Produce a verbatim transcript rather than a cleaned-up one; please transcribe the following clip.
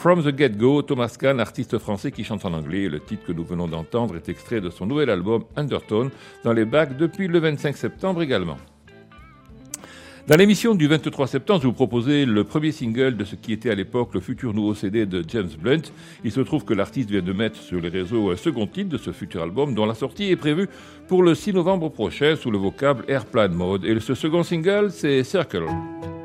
From the Get-Go, Thomas Kahn, artiste français qui chante en anglais. Le titre que nous venons d'entendre est extrait de son nouvel album Undertone, dans les bacs depuis le vingt-cinq septembre également. Dans l'émission du vingt-trois septembre, je vous proposais le premier single de ce qui était à l'époque le futur nouveau C D de James Blunt. Il se trouve que l'artiste vient de mettre sur les réseaux un second titre de ce futur album dont la sortie est prévue pour le six novembre prochain sous le vocable Airplane Mode. Et ce second single, c'est Circle.